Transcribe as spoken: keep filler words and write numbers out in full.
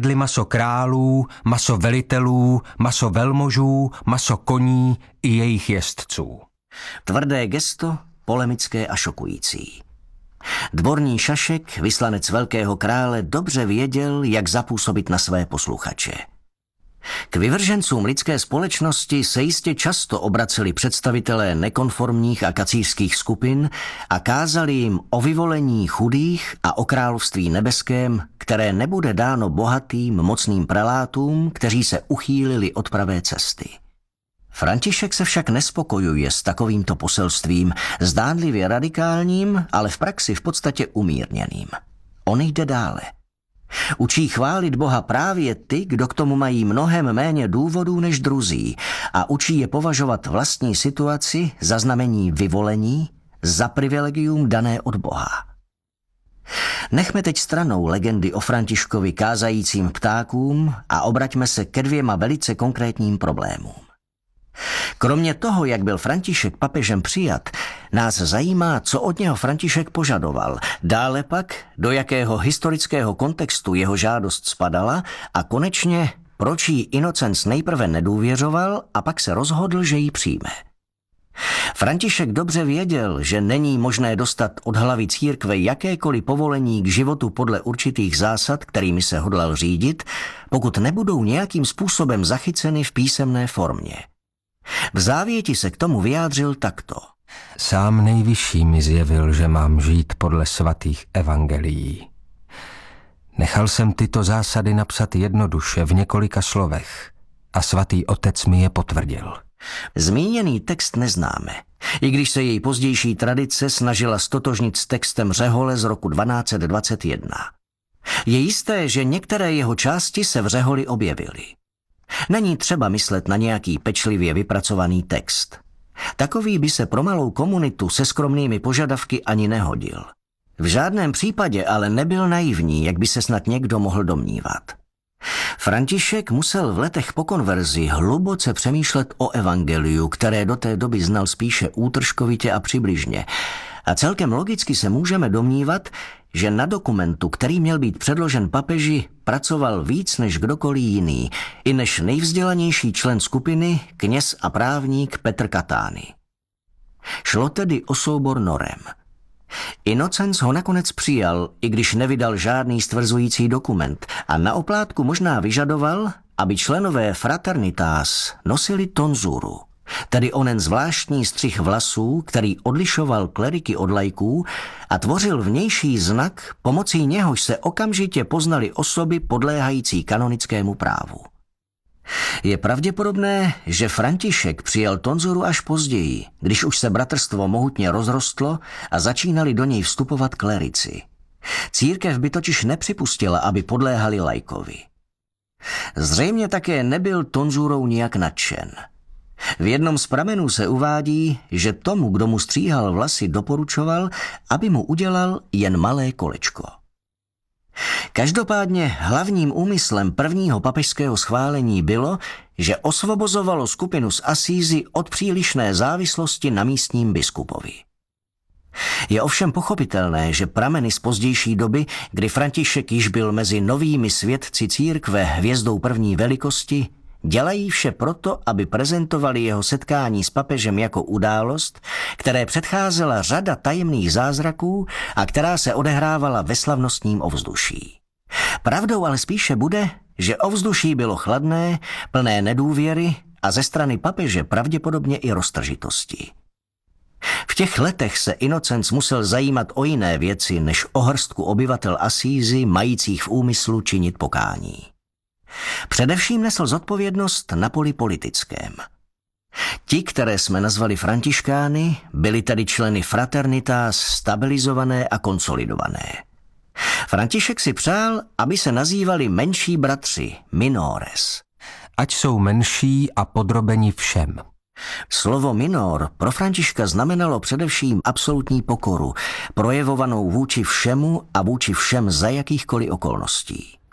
jedli maso králů, maso velitelů, maso velmožů, maso koní i jejich jezdců. Tvrdé gesto, polemické a šokující. Dvorní Šašek, vyslanec velkého krále, dobře věděl, jak zapůsobit na své posluchače. K vyvržencům lidské společnosti se jistě často obraceli představitelé nekonformních a kacířských skupin a kázali jim o vyvolení chudých a o království nebeském, které nebude dáno bohatým, mocným prelátům, kteří se uchýlili od pravé cesty. František se však nespokojuje s takovýmto poselstvím, zdánlivě radikálním, ale v praxi v podstatě umírněným. On jde dále. Učí chválit Boha právě ty, kdo k tomu mají mnohem méně důvodů než druzí, a učí je považovat vlastní situaci za znamení vyvolení, za privilegium dané od Boha. Nechme teď stranou legendy o Františkovi kázajícím ptákům a obraťme se ke dvěma velice konkrétním problémům. Kromě toho, jak byl František papežem přijat, nás zajímá, co od něho František požadoval, dále pak, do jakého historického kontextu jeho žádost spadala a konečně, proč jí Inocenc nejprve nedůvěřoval a pak se rozhodl, že ji přijme. František dobře věděl, že není možné dostat od hlavy církve jakékoliv povolení k životu podle určitých zásad, kterými se hodlal řídit, pokud nebudou nějakým způsobem zachyceny v písemné formě. V závěti se k tomu vyjádřil takto. Sám nejvyšší mi zjevil, že mám žít podle svatých evangelií. Nechal jsem tyto zásady napsat jednoduše v několika slovech a svatý otec mi je potvrdil. Zmíněný text neznáme, i když se její pozdější tradice snažila stotožnit s textem Řehole z roku dvanáct set dvacet jedna. Je jisté, že některé jeho části se v Řeholi objevily. Není třeba myslet na nějaký pečlivě vypracovaný text. Takový by se pro malou komunitu se skromnými požadavky ani nehodil. V žádném případě ale nebyl naivní, jak by se snad někdo mohl domnívat. František musel v letech po konverzi hluboce přemýšlet o evangeliu, které do té doby znal spíše útržkovitě a přibližně. A celkem logicky se můžeme domnívat, že na dokumentu, který měl být předložen papeži, pracoval víc než kdokoliv jiný, i než nejvzdělanější člen skupiny, kněz a právník Petr Katány. Šlo tedy o soubor norem. Inocenc ho nakonec přijal, i když nevydal žádný stvrzující dokument, a na oplátku možná vyžadoval, aby členové fraternitas nosili tonzuru, tedy onen zvláštní střih vlasů, který odlišoval kleriky od laiků a tvořil vnější znak, pomocí něhož se okamžitě poznali osoby podléhající kanonickému právu. Je pravděpodobné, že František přijal tonzuru až později, když už se bratrstvo mohutně rozrostlo a začínali do něj vstupovat klerici. Církev by totiž nepřipustila, aby podléhali laikovi. Zřejmě také nebyl tonzurou nijak nadšen. V jednom z pramenů se uvádí, že tomu, kdo mu stříhal vlasy, doporučoval, aby mu udělal jen malé kolečko. Každopádně hlavním úmyslem prvního papežského schválení bylo, že osvobozovalo skupinu z Asízy od přílišné závislosti na místním biskupovi. Je ovšem pochopitelné, že prameny z pozdější doby, kdy František již byl mezi novými svědci církve hvězdou první velikosti, dělají vše proto, aby prezentovali jeho setkání s papežem jako událost, které předcházela řada tajemných zázraků a která se odehrávala ve slavnostním ovzduší. Pravdou ale spíše bude, že ovzduší bylo chladné, plné nedůvěry a ze strany papeže pravděpodobně i roztržitosti. V těch letech se Inocenc musel zajímat o jiné věci než o hrstku obyvatel Asízy majících v úmyslu činit pokání. Především nesl zodpovědnost na poli politickém. Ti, které jsme nazvali františkány, byli tedy členy fraternitas stabilizované a konsolidované. František si přál, aby se nazývali menší bratři, minores. Ať jsou menší a podrobeni všem. Slovo minor pro Františka znamenalo především absolutní pokoru, projevovanou vůči všemu a vůči všem za jakýchkoliv okolností.